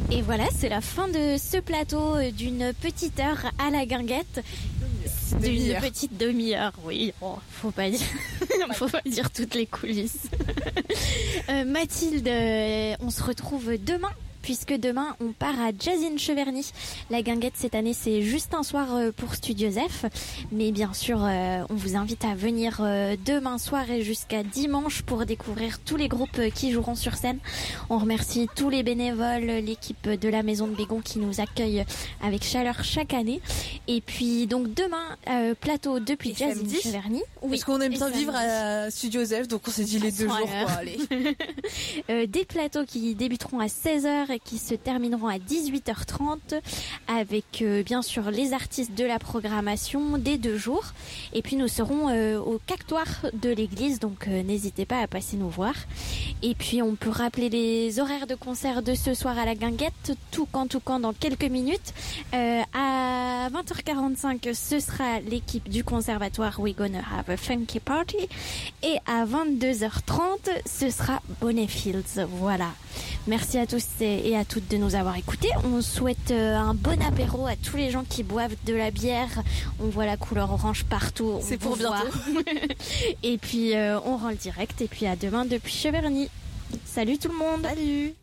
Et voilà, c'est la fin de ce plateau d'une petite heure à la guinguette. D'une petite demi-heure, oui. Oh, faut pas dire toutes les coulisses. Mathilde, on se retrouve demain. Puisque demain, on part à Jazz in Cheverny. La guinguette, cette année, c'est juste un soir pour Studio Zef. Mais bien sûr, on vous invite à venir demain soir et jusqu'à dimanche pour découvrir tous les groupes qui joueront sur scène. On remercie tous les bénévoles, l'équipe de la Maison de Bégon qui nous accueille avec chaleur chaque année. Et puis, donc, demain, plateau depuis Jazz in Cheverny. Oui, parce qu'on aime bien vivre à Studio Zef, donc on s'est dit les 2 jours, quoi, allez. Des plateaux qui débuteront à 16h et qui se termineront à 18h30 avec bien sûr les artistes de la programmation des 2 jours. Et puis nous serons au cactoire de l'église, donc n'hésitez pas à passer nous voir. Et puis on peut rappeler les horaires de concert de ce soir à la guinguette, tout quand dans quelques minutes. À 20h45, ce sera l'équipe du conservatoire We Gonna Have a Funky Party. Et à 22h30, ce sera Bonnetfields. Voilà. Merci à tous et à toutes de nous avoir écoutés. On souhaite un bon apéro à tous les gens qui boivent de la bière. On voit la couleur orange partout. C'est pour bientôt. Et puis on rend le direct. Et puis à demain depuis Cheverny. Salut tout le monde. Salut.